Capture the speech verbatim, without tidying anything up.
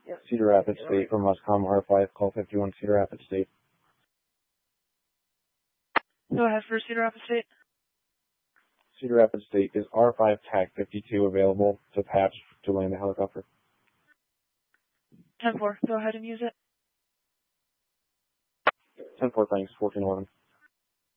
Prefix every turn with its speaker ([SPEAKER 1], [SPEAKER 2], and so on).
[SPEAKER 1] Cedar Rapids State from Muscom R five, call fifty-one Cedar Rapids State.
[SPEAKER 2] Go ahead for Cedar Rapids State.
[SPEAKER 1] Cedar Rapids State, is R five T A C fifty-two available to patch to land the helicopter?
[SPEAKER 2] ten four, go ahead and use it.
[SPEAKER 1] ten four, thanks, fourteen eleven.